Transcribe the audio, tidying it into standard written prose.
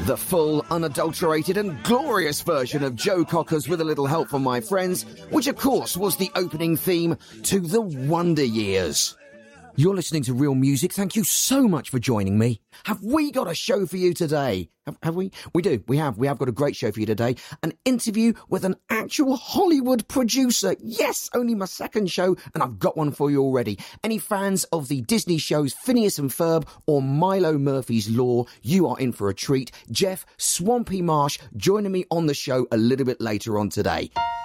The full, unadulterated and glorious version of Joe Cocker's With a Little Help from My Friends, which of course was the opening theme to The Wonder Years. You're listening to Real Music. Thank you so much for joining me. Have we got a show for you today? Have we? We do. We have got a great show for you today. An interview with an actual Hollywood producer. Yes, only my second show, and I've got one for you already. Any fans of the Disney shows Phineas and Ferb or Milo Murphy's Law, you are in for a treat. Jeff Swampy Marsh joining me on the show a little bit later on today.